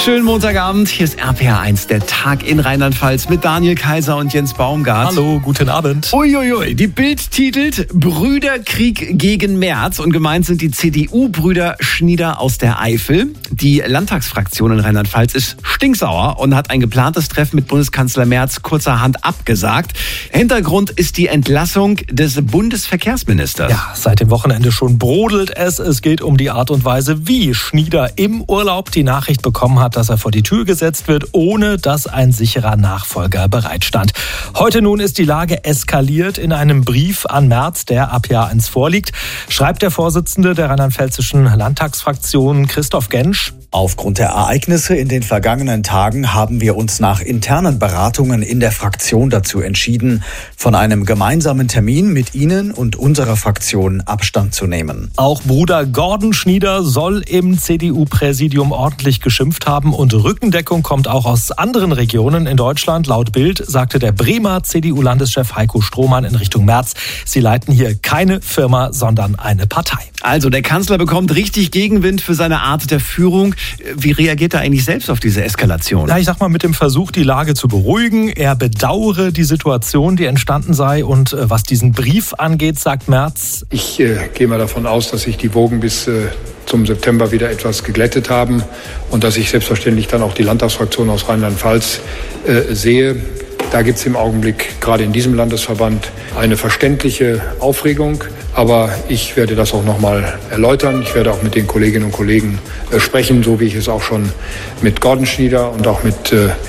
Schönen Montagabend, hier ist RPR1, der Tag in Rheinland-Pfalz mit Daniel Kaiser und Jens Baumgart. Hallo, guten Abend. Uiuiui, die Bild titelt Brüderkrieg gegen Merz und gemeint sind die CDU-Brüder Schnieder aus der Eifel. Die Landtagsfraktion in Rheinland-Pfalz ist stinksauer und hat ein geplantes Treffen mit Bundeskanzler Merz kurzerhand abgesagt. Hintergrund ist die Entlassung des Bundesverkehrsministers. Ja, seit dem Wochenende schon brodelt es. Es geht um die Art und Weise, wie Schnieder im Urlaub die Nachricht bekommen hat, dass er vor die Tür gesetzt wird, ohne dass ein sicherer Nachfolger bereitstand. Heute nun ist die Lage eskaliert. In einem Brief an Merz, der ab Jahr 1 vorliegt, schreibt der Vorsitzende der rheinland-pfälzischen Landtagsfraktion Christoph Gensch: Aufgrund der Ereignisse in den vergangenen Tagen haben wir uns nach internen Beratungen in der Fraktion dazu entschieden, von einem gemeinsamen Termin mit Ihnen und unserer Fraktion Abstand zu nehmen. Auch Bruder Gordon Schnieder soll im CDU-Präsidium ordentlich geschimpft haben und Rückendeckung kommt auch aus anderen Regionen in Deutschland. Laut Bild sagte der Bremer CDU-Landeschef Heiko Strohmann in Richtung Merz, sie leiten hier keine Firma, sondern eine Partei. Also der Kanzler bekommt richtig Gegenwind für seine Art der Führung. Wie reagiert er eigentlich selbst auf diese Eskalation? Ja, ich sag mal, mit dem Versuch, die Lage zu beruhigen. Er bedauere die Situation, die entstanden sei. Und was diesen Brief angeht, sagt Merz: Ich gehe mal davon aus, dass sich die Wogen bis zum September wieder etwas geglättet haben und dass ich selbstverständlich dann auch die Landtagsfraktion aus Rheinland-Pfalz sehe. Da gibt es im Augenblick gerade in diesem Landesverband eine verständliche Aufregung. Aber ich werde das auch nochmal erläutern. Ich werde auch mit den Kolleginnen und Kollegen sprechen, so wie ich es auch schon mit Gordon Schnieder und auch mit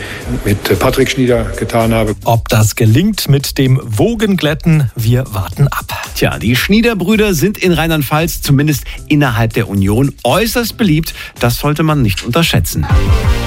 Patrick Schnieder getan habe. Ob das gelingt mit dem Wogenglätten, wir warten ab. Tja, die Schnieder-Brüder sind in Rheinland-Pfalz, zumindest innerhalb der Union, äußerst beliebt. Das sollte man nicht unterschätzen.